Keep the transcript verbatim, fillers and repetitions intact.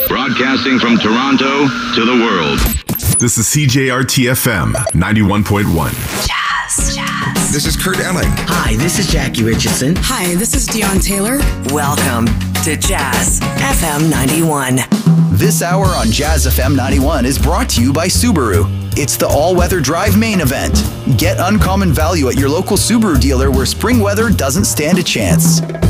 Broadcasting from Toronto to the world. This is C J R T F M ninety-one point one. Jazz, jazz. This is Kurt Elling. Hi, this is Jackie Richardson. Hi, this is Dion Taylor. Welcome to Jazz F M ninety-one. This hour on Jazz F M ninety-one is brought to you by Subaru. It's the all-weather drive main event. Get uncommon value at your local Subaru dealer where spring weather doesn't stand a chance.